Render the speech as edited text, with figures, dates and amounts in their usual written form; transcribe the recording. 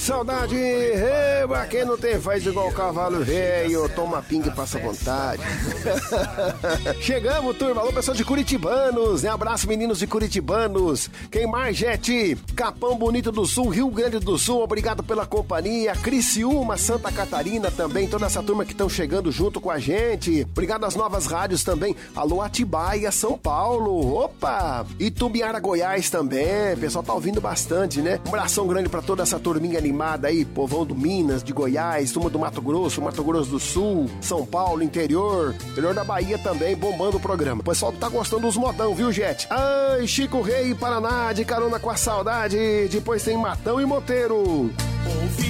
Saudade, pra quem não tem faz igual o cavalo velho, toma pinga e passa vontade. Chegamos, turma, alô pessoal de Curitibanos, abraço meninos de Curitibanos, quem mais, gente? Capão Bonito do Sul, Rio Grande do Sul, obrigado pela companhia, Criciúma, Santa Catarina também, toda essa turma que estão chegando junto com a gente, obrigado às novas rádios também, alô Atibaia, São Paulo, opa, Itumbiara, Goiás também, o pessoal tá ouvindo bastante, né? Um abração grande pra toda essa turminha animada aí, povão do Minas, de Goiás, turma do Mato Grosso do Sul, São Paulo, interior da Bahia também, bombando o programa. O pessoal tá gostando dos modão, viu, gente? Ai, Chico Rei, Paraná, de carona com a saudade, depois tem Matão e Monteiro.